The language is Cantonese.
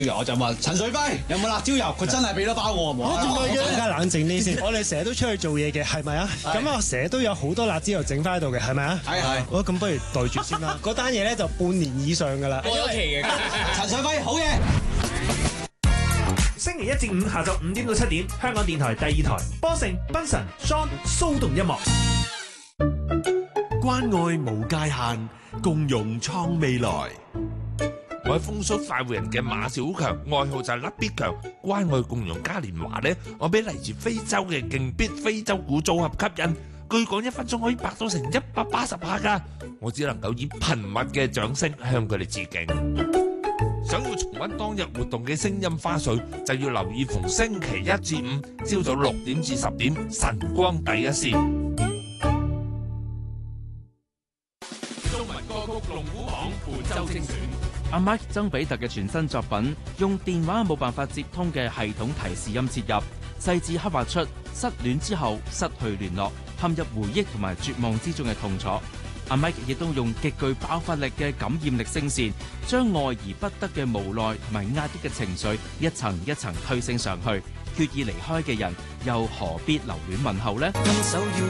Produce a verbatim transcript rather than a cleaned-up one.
我就問陳水輝有冇辣椒油，佢真係俾咗包我，冇啊！ 大家冷靜啲先。我哋成日都出去做嘢嘅，係咪啊？咁啊，成日都有好多辣椒油整翻喺度嘅，係咪啊？ 係係。 好，咁不如袋住先啦。嗰單嘢咧就半年以上㗎啦。 過咗期嘅。陳水輝好嘢。 星期一至五下晝五點到七點，香港電台第二台，波盛、賓神、Sean 騷動音樂。 關愛無界限，共融創未來。 我係風騷快活人嘅馬小強，愛好就係甩必強，關愛共融嘉年華呢，我俾嚟自非洲嘅勁必非洲鼓組合吸引，據講一分鐘可以拍到成一百八十下噶，我只能夠以頻密嘅掌聲向佢哋致敬。想要重溫當日活動嘅聲音花絮，就要留意逢星期一至五朝早六點至十點晨光第一線。中文歌曲龍虎榜本周精選。 阿 Mike 曾比特嘅全新作品，用電話冇辦法接通嘅系統提示音切入，細緻刻畫出失戀之後失去聯絡、陷入回憶同埋絕望之中嘅痛楚。阿 Mike 亦都用極具爆發力嘅感染力聲線，將愛而不得嘅無奈同埋壓抑嘅情緒一層一層推升上去。決意離開嘅人，又何必留戀問候呢？ 分手要